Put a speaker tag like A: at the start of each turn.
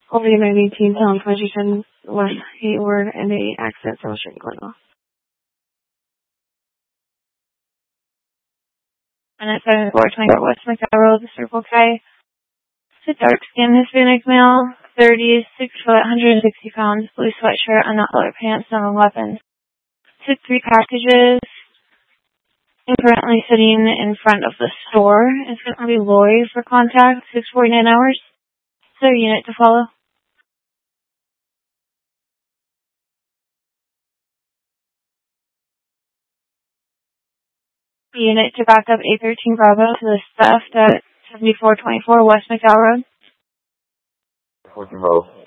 A: Over United 18, Town Position, West Hayward, and a accident on Street Cornwall. And at 7424 West McDowell Road, the Circle K. It's a dark-skinned Hispanic male, 30, 6 foot, 160 pounds, blue sweatshirt, unknown color pants, no weapons. Took 3 packages, and currently sitting in front of the store. It's going to be Lori for contact, 649 hours. Is there a unit to follow? Unit to back up A13 Bravo to the theft at 7424 West McDowell Road.
B: 14 Bravo.